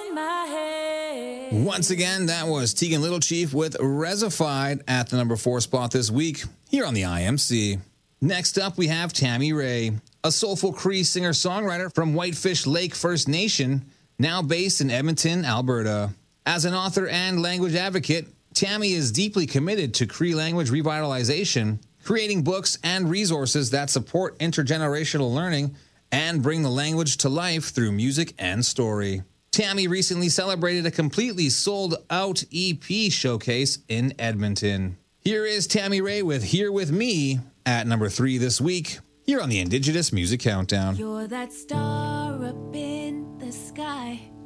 in my head. Once again, that was Tegan Little Chief with Resified at the number 4 spot this week here on the IMC. Next up, we have Tammy Rae, a soulful Cree singer-songwriter from Whitefish Lake First Nation, now based in Edmonton, Alberta. As an author and language advocate, Tammy is deeply committed to Cree language revitalization, creating books and resources that support intergenerational learning and bring the language to life through music and story. Tammy recently celebrated a completely sold-out EP showcase in Edmonton. Here is Tammy Rae with Here With Me at number 3 this week, here on the Indigenous Music Countdown. You're that star up in the sky.